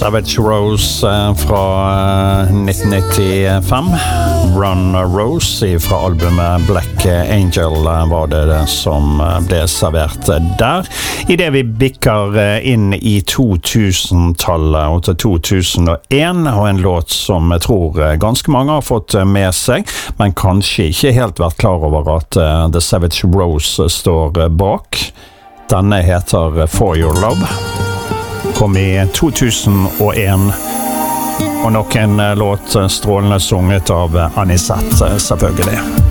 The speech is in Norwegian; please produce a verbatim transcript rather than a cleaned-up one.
Savage Rose fra nitten nittifem. Run Rose fra albumet Black Angel var det, det som ble servert der. I det vi bikker inn i to tusen-tallet og til to tusen og en, og en låt som jeg tror ganske mange har fått med seg, men kanskje ikke helt vært klar over at The Savage Rose står bak. Denne heter For Your Love. Kom i to tusen og en, og nok en låt strålende sunget av Anisette, selvfølgelig.